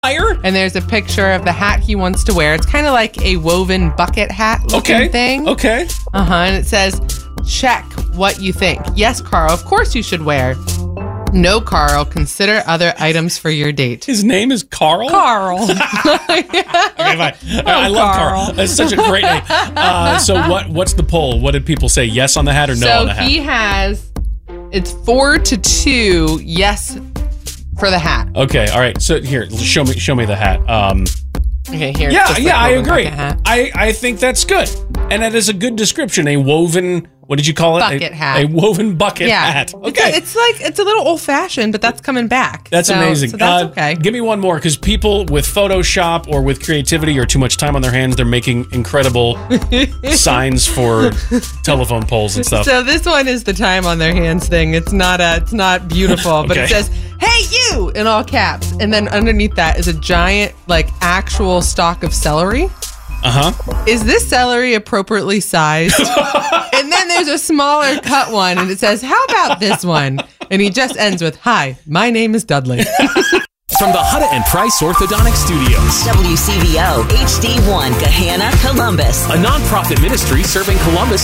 And there's a picture of the hat he wants to wear. It's kind of like a woven bucket hat looking thing. Okay. And it says, check what you think. Yes, Carl, of course you should wear. No, Carl, consider other items for your date. His name is Carl? Carl. Okay, fine. I love Carl. That's such a great name. So what's the poll? What did people say? Yes on the hat or no on the hat? So he has, it's 4-2 yes for the hat. Okay, all right. So here, show me the hat. Okay, here. Yeah, I agree. I think that's good. And that is a good description. A woven, what did you call it? Bucket hat. A woven bucket hat. Okay. It's a little old-fashioned, but that's coming back. That's amazing. So that's okay. Give me one more, because people with Photoshop or with creativity or too much time on their hands, they're making incredible signs for telephone poles and stuff. So this one is the time on their hands thing. It's not beautiful, but it says, "Hey you," in all caps. And then underneath that is a giant, actual stalk of celery. Is this celery appropriately sized? And then there's a smaller cut one, and it says, "How about this one?" And he just ends with, "Hi, my name is Dudley." From the Hutta and Price Orthodontic Studios. WCVO HD1 Gahanna, Columbus. A nonprofit ministry serving Columbus